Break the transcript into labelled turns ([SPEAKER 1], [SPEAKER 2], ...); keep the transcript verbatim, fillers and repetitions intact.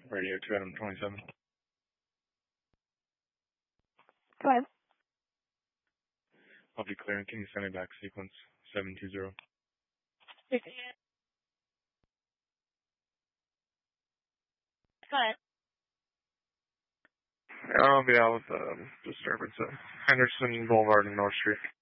[SPEAKER 1] Radio to Adam twenty-seven.
[SPEAKER 2] Go ahead.
[SPEAKER 1] I'll be clearing. Can you send me back sequence seven two zero?
[SPEAKER 2] Go ahead.
[SPEAKER 1] I'll be out with um, disturbance at Henderson Boulevard and North Street.